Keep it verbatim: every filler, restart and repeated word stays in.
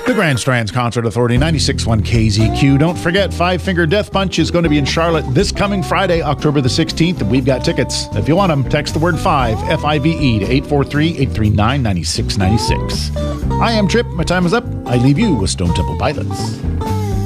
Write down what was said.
The Grand Strands Concert Authority, ninety-six point one K Z Q. Don't forget, Five Finger Death Punch is going to be in Charlotte this coming Friday, October the sixteenth, and we've got tickets. If you want them, text the word five, F I V E, to eight four three, eight three nine, nine six nine six. I am Trip. My time is up. I leave you with Stone Temple Pilots.